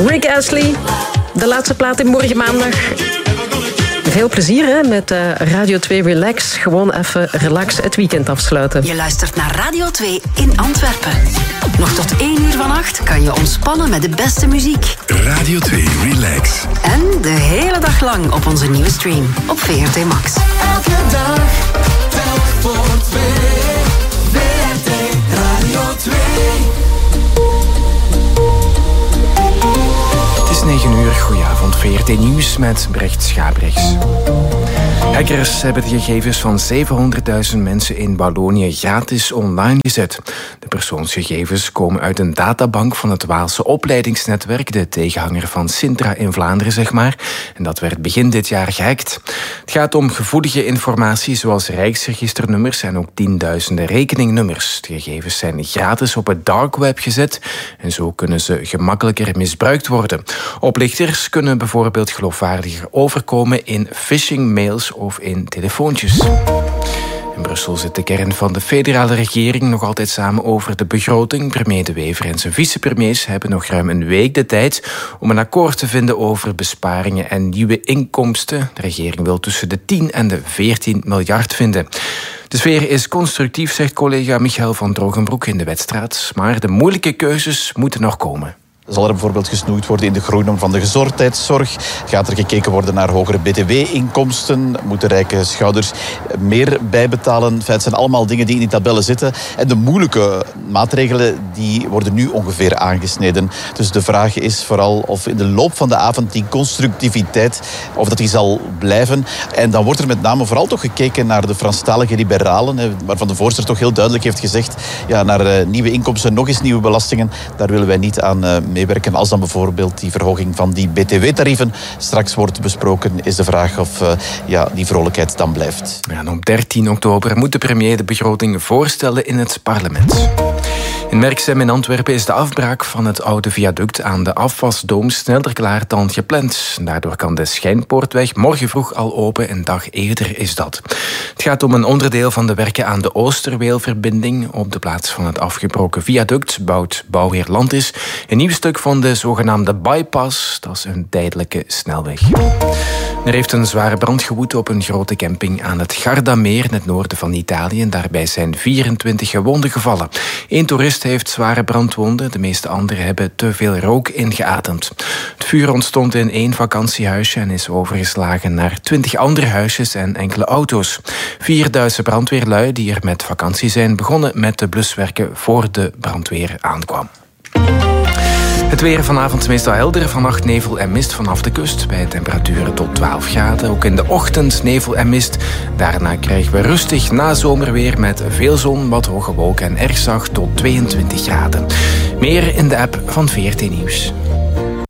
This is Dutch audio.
Rick Astley, de laatste plaat in morgen maandag. Veel plezier hè, met Radio 2 Relax. Gewoon even relax het weekend afsluiten. Je luistert naar Radio 2 in Antwerpen. Nog tot 1 uur vannacht kan je ontspannen met de beste muziek. Radio 2 Relax. En de hele dag lang op onze nieuwe stream op VRT Max. Elke dag, telk voor 2. VRT Radio 2. Het is 9 uur, goedenavond, VRT Nieuws met Brecht Schaabrechts. Hackers hebben de gegevens van 700.000 mensen in Wallonië gratis online gezet. De persoonsgegevens komen uit een databank van het Waalse opleidingsnetwerk, de tegenhanger van Sintra in Vlaanderen, zeg maar. En dat werd begin dit jaar gehackt. Het gaat om gevoelige informatie zoals rijksregisternummers en ook tienduizenden rekeningnummers. De gegevens zijn gratis op het dark web gezet en zo kunnen ze gemakkelijker misbruikt worden. Oplichters kunnen bijvoorbeeld geloofwaardiger overkomen in phishing-mails of in telefoontjes. In Brussel zit de kern van de federale regering nog altijd samen over de begroting. Premier De Wever en zijn vicepremiers hebben nog ruim een week de tijd om een akkoord te vinden over besparingen en nieuwe inkomsten. De regering wil tussen de 10 en de 14 miljard vinden. De sfeer is constructief, zegt collega Michael van Drogenbroek in de Wetstraat. Maar de moeilijke keuzes moeten nog komen. Zal er bijvoorbeeld gesnoeid worden in de groeinorm van de gezondheidszorg? Gaat er gekeken worden naar hogere btw-inkomsten? Moeten rijke schouders meer bijbetalen? Het zijn allemaal dingen die in die tabellen zitten. En de moeilijke maatregelen die worden nu ongeveer aangesneden. Dus de vraag is vooral of in de loop van de avond die constructiviteit, of dat die zal blijven. En dan wordt er met name vooral toch gekeken naar de Franstalige liberalen, waarvan de voorzitter toch heel duidelijk heeft gezegd, ja, naar nieuwe inkomsten, nog eens nieuwe belastingen, daar willen wij niet aan meewerken. Als dan bijvoorbeeld die verhoging van die btw-tarieven straks wordt besproken, is de vraag of die vrolijkheid dan blijft. Ja, en op 13 oktober moet de premier de begroting voorstellen in het parlement. In Merksem in Antwerpen is de afbraak van het oude viaduct aan de afwasdoom sneller klaar dan gepland. Daardoor kan de Schijnpoortweg morgen vroeg al open, een dag eerder is dat. Het gaat om een onderdeel van de werken aan de Oosterweelverbinding. Op de plaats van het afgebroken viaduct bouwt Bouwheer Landis een nieuw stuk van de zogenaamde bypass. Dat is een tijdelijke snelweg. Er heeft een zware brand gewoed op een grote camping aan het Gardameer in het noorden van Italië. Daarbij zijn 24 gewonden gevallen. 1 toerist heeft zware brandwonden. De meeste anderen hebben te veel rook ingeademd. Het vuur ontstond in 1 vakantiehuisje en is overgeslagen naar 20 andere huisjes en enkele auto's. 4000 brandweerlui die er met vakantie zijn begonnen met de bluswerken voor de brandweer aankwam. Het weer vanavond meestal helder, vannacht nevel en mist vanaf de kust bij temperaturen tot 12 graden. Ook in de ochtend nevel en mist. Daarna krijgen we rustig nazomerweer met veel zon, wat hoge wolken en erg zacht tot 22 graden. Meer in de app van VRT Nieuws.